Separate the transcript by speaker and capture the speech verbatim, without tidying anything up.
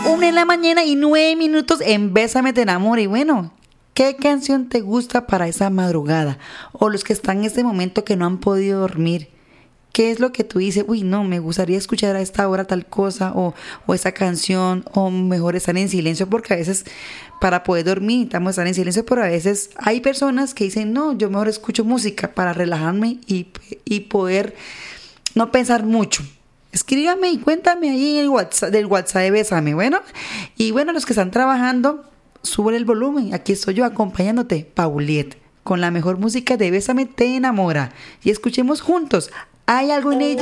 Speaker 1: Una en la mañana y nueve minutos en Bésame te enamora. Y bueno, ¿qué canción te gusta para esa madrugada? O los que están en este momento que no han podido dormir. ¿Qué es lo que tú dices? Uy, no, me gustaría escuchar a esta hora tal cosa, o, o esa canción, o mejor estar en silencio, porque a veces para poder dormir necesitamos estar en silencio, pero a veces hay personas que dicen, no, yo mejor escucho música para relajarme y, y poder no pensar mucho. Escríbame y cuéntame ahí en el WhatsApp, del WhatsApp de Bésame, bueno. Y bueno, los que están trabajando, suben el volumen. Aquí estoy yo acompañándote, Pauliet, con la mejor música de Bésame te enamora. Y escuchemos juntos. Hay algo en ella